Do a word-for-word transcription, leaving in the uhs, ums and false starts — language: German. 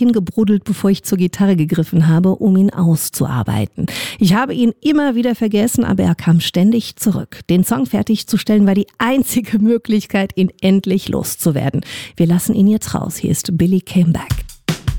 hingebrudelt, bevor ich zur Gitarre gegriffen habe, um ihn auszuarbeiten. Ich habe ihn immer wieder vergessen, aber er kam ständig zurück. Den Song fertigzustellen war die einzige Möglichkeit, ihn endlich loszuwerden. Wir lassen ihn jetzt raus. Hier ist Billy Came Back.